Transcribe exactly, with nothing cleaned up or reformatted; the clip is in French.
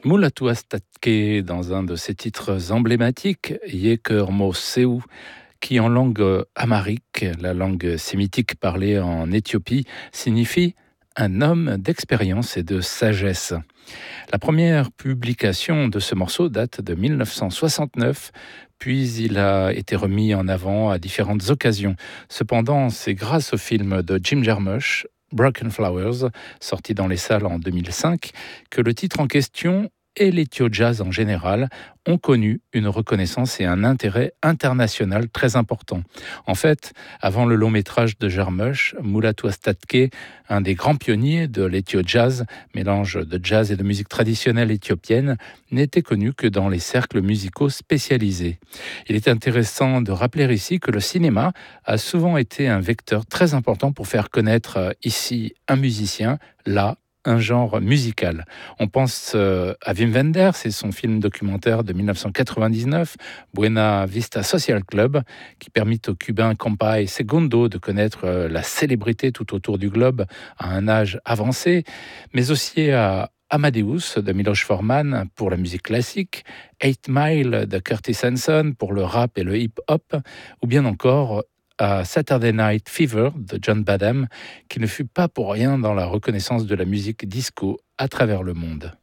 Mulatu Astatke dans un de ses titres emblématiques, Yeker Mo Seu, qui en langue amharique, la langue sémitique parlée en Éthiopie, signifie un homme d'expérience et de sagesse. La première publication de ce morceau date de mille neuf cent soixante-neuf, puis il a été remis en avant à différentes occasions. Cependant, c'est grâce au film de Jim Jarmusch, Broken Flowers, sorti dans les salles en deux mille cinq, que le titre en question et l'ethio-jazz en général ont connu une reconnaissance et un intérêt international très important. En fait, avant le long métrage de Jarmusch, Mulatu Astatke, un des grands pionniers de l'ethio-jazz, mélange de jazz et de musique traditionnelle éthiopienne, n'était connu que dans les cercles musicaux spécialisés. Il est intéressant de rappeler ici que le cinéma a souvent été un vecteur très important pour faire connaître ici un musicien, là, un genre musical. On pense euh, à Wim Wenders et son film documentaire de mille neuf cent quatre-vingt-dix-neuf, Buena Vista Social Club, qui permit au Cubain Compay Segundo de connaître euh, la célébrité tout autour du globe à un âge avancé, mais aussi à Amadeus de Miloš Forman pour la musique classique, Eight Mile de Curtis Hanson pour le rap et le hip-hop, ou bien encore à Saturday Night Fever de John Badham, qui ne fut pas pour rien dans la reconnaissance de la musique disco à travers le monde.